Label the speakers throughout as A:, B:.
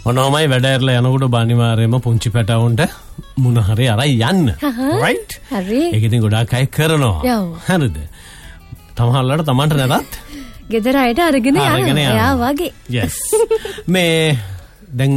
A: මොනවමයි වැඩ ඇරලා යනකොට බානිවාරයේම පුංචි පැටවුන්ට මුණ හරි අරයි යන්න. රයිට්?
B: හරි.
A: ඒක ඉතින් ගොඩාක් අය කරනවා. හරිද? තමහල්ලට තමන්ට නැතත්
B: ගෙදර අයට අරගෙන යනවා. එයා වගේ.
A: yes. මේ දැන්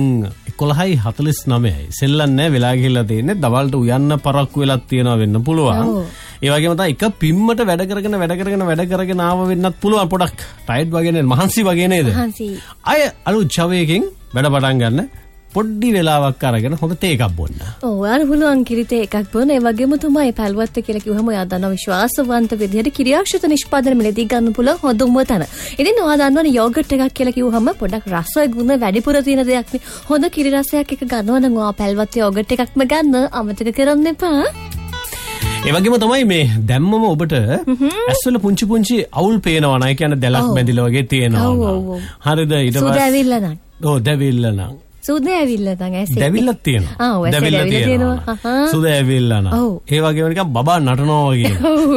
A: 11:49යි. සෙල්ලම් නැහැ වෙලා ගිහිල්ලා තියෙන්නේ. දවල්ට උයන්න පරක්කු වෙලක් තියනවා වෙන්න පුළුවන්. ඒ වගේම තමයි එක පිම්මට වැඩ කරගෙන ආව වෙන්නත් පුළුවන්. පොඩක් ටයර්ඩ් වගේ නේද? මහන්සි වගේ නේද?
B: මහන්සි.
A: අය අලුත් චවයකින් වැඩ පටන් ගන්න. පොඩ්ඩි වෙලාවක් අරගෙන හොඳ තේ එකක් බොන්න.
B: ඔව් අර පුළුවන් කිරිතේ එකක් බොන්න. ඒ වගේම තමයි පැල්වත්ත කියලා කිව්වම ඔයා දන්නවා විශ්වාසවන්ත විදිහට කිරියාක්ෂිත නිෂ්පාදන මිලදී ගන්න පුළුවන් හොඳම තැන. ඉතින් ඔයා දන්නවනේ යෝගට් එකක් කියලා කිව්වම පොඩක් රස ගුණ වැඩිපුර තියෙන දෙයක් නේ. හොඳ කිරි රසයක් එක ගන්නවා නම් ඔයා පැල්වත්ත යෝගට් එකක්ම ගන්න අමතක කරන්න එපා.
A: ඒ වගේම තමයි මේ දැම්මම ඔබට ඇස්වල පුංචි අවුල් පේනවා නයි කියන්නේ දැලක් බැඳිලා වගේ තියෙනවා. හරිද? ඊට පස්සේ
B: සුදු ඇවිල්ලා නම්.
A: ඔව් දැවිල්ලා නම්.
B: සුදු ඇවිල්ලා නම් ඇසේ.
A: දැවිල්ලක් තියෙනවා.
B: දැවිල්ලා තියෙනවා.
A: සුදු ඇවිල්ලා නම්. ඒ වගේම නිකන් බබා නටනවා වගේ.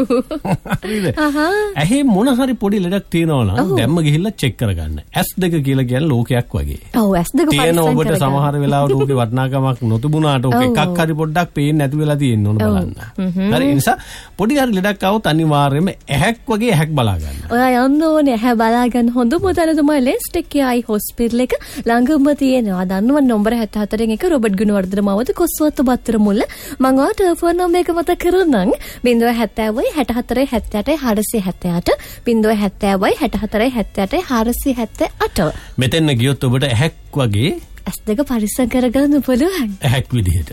A: හරිද? ඇහි මොන හරි පොඩි ලෙඩක් තියෙනවා නම් දැම්ම ගිහිල්ලා චෙක් කරගන්න. S2 කියලා කියන්නේ ලෝකයක් වගේ.
B: ඔව් S2 පරීක්ෂා කරගන්න.
A: ඔබට සමහර වෙලාවට ඔබේ වටිනාකමක් නොතිබුණාට ඔක එකක් හරි පොඩ්ඩක් පේන්නේ නැති වෙලා තියෙන්න ඕන බලන්න. හරි ඒ නිසා පොඩි හරි ලෙඩක් આવොත් අනිවාර්යයෙන්ම ඇහැක් වගේ ඇහැක් බලා ගන්න.
B: ඔයා යන්න ඕනේ ඇහැ බලා ගන්න හොඳම තැන තමයි ලෙස්ටෙක් ආයි හොස්පිටල් එක ළඟම තියෙනවා. දන්නවනේ නම්බර 74 1 රොබර්ට් ගුණවර්ධන මාවත කොස්වත්ත බත්තර මුල්ල. මම ඔයාට ටෙලිෆෝන් නම්බර එක මතක් කරන්නම් 070 64 78 478 070 64 78 478. මෙතෙන්
A: ගියොත් ඔබට ඇහැක් වගේ
B: S2 පරීක්ෂා කරගන්න පුළුවන්.
A: ඇහැක් විදිහට.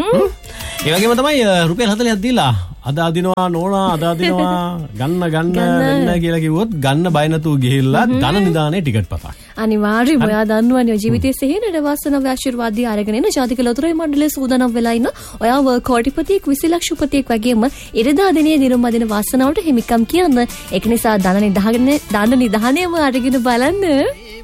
A: ඒ වගේම තමයි රුපියල් 40ක් දීලා අද අදිනවා නෝනා අද අදිනවා ගන්න වෙන්න කියලා කිව්වොත් ගන්න බය නැතුව ගිහිල්ලා ධන නිදානේ ටිකට් පතක්.
B: අනිවාර්යයෙන්ම ඔයා දන්නවනේ ජීවිතයේ සිහිනට වාසනාව ආශිර්වාදي ආරගෙන එන ජාතික ලොතරැයි මණ්ඩලයේ සූදානම් වෙලා ඉන්න ඔයාව කෝටිපතියෙක් 20 ලක්ෂපතියෙක් වගේම ඉරිදා දිනේ දිනුම් අදින වාසනාවට හිමිකම් කියන්න. ඒක නිසා ධන නිදානේම අරගෙන බලන්න.